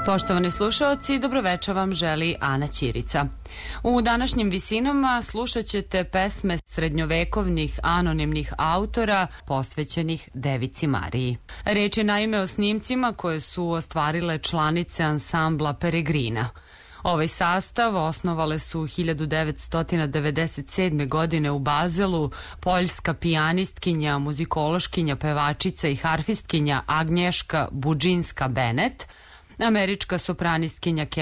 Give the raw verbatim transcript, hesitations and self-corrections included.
Poštovani slušaoci, dobroveče vam želi Ana Ćirica. U današnjim visinama slušat ćete pesme srednjovekovnih anonimnih autora posvećenih Devici Mariji. Reč je naime o snimcima koje su ostvarile članice ansambla Peregrina. Ovaj sastav osnovale su hiljadu devetsto devedeset sedme. godine u Bazelu poljska pijanistkinja, muzikološkinja, pevačica i harfistkinja Agnješka Budžinska-Benet, američka sopranistkinja